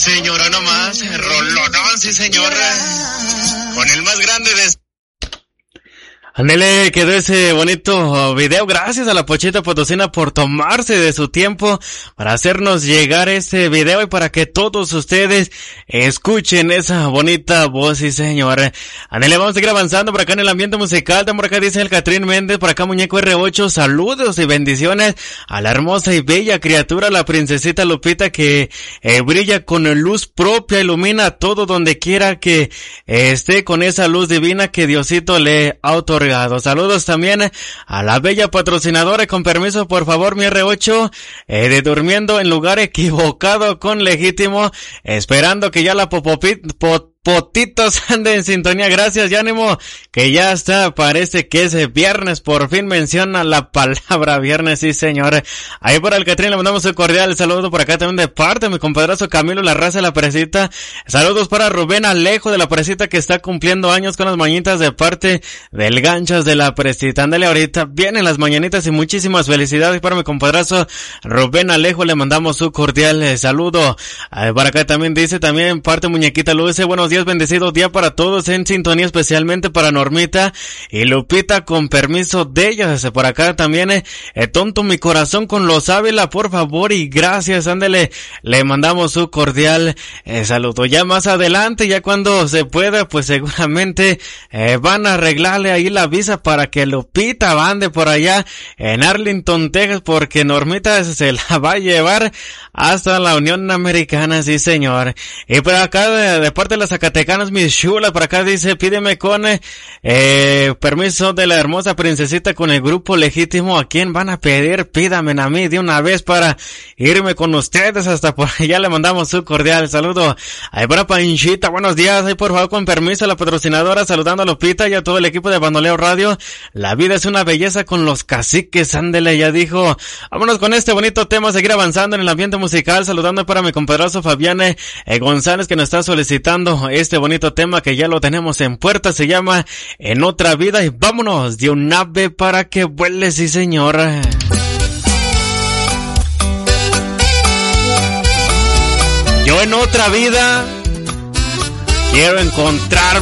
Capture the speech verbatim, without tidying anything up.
Señora nomás, rolonón, sí señora, con el más grande de... Ándele, quedó ese bonito video. Gracias a la Pochita Potosina por tomarse de su tiempo para hacernos llegar este video y para que todos ustedes escuchen esa bonita voz, sí señor. Ándele, vamos a seguir avanzando por acá en el ambiente musical. Por acá dice el Catrín Méndez, por acá Muñeco R ocho, saludos y bendiciones a la hermosa y bella criatura, la princesita Lupita, que eh, brilla con luz propia, ilumina todo donde quiera que eh, esté con esa luz divina que Diosito le ha otorgado. Saludos también a la bella patrocinadora, con permiso por favor mi R ocho, eh, de durmiendo en lugar equivocado con legítimo, esperando que ya la popopit, pot, Potitos ande en sintonía, gracias y ánimo, que ya está, parece que es viernes, por fin menciona la palabra viernes, sí señor. Ahí por el Catrín le mandamos un cordial saludo por acá también de parte de mi compadrazo Camilo, la raza de la Presita. Saludos para Rubén Alejo de la Presita, que está cumpliendo años con las mañanitas de parte del Ganchas de la Presita. Ándale, ahorita vienen las mañanitas y muchísimas felicidades para mi compadrazo Rubén Alejo, le mandamos un cordial eh, saludo. Ahí por acá también dice, también parte Muñequita Luce, buenos días, bendecido día para todos, en sintonía especialmente para Normita y Lupita, con permiso de ellas. Por acá también eh, eh, tonto mi corazón con los Ávila, por favor y gracias, ándele, le mandamos su cordial eh, saludo. Ya más adelante, ya cuando se pueda, pues seguramente eh, van a arreglarle ahí la visa para que Lupita ande por allá en Arlington, Texas, porque Normita se la va a llevar hasta la Unión Americana, sí señor. Y por acá de, de parte de las Zacatecanas, mis chulas, por acá dice, pídeme con eh, permiso de la hermosa princesita con el grupo legítimo. ¿A quién van a pedir? Pídame a mí de una vez para irme con ustedes hasta por allá. Le mandamos su cordial saludo. Ahí para Panchita, buenos días. Ahí por favor, con permiso a la patrocinadora, saludando a Lupita y a todo el equipo de Bandoleo Radio. La vida es una belleza con los caciques, ándele, ya dijo. Vámonos con este bonito tema, seguir avanzando en el ambiente musical, saludando para mi compadrazo Fabián eh, González, que nos está solicitando este bonito tema que ya lo tenemos en puerta, se llama En Otra Vida, y vámonos de un ave para que vuele, sí señor. Yo en otra vida quiero encontrarme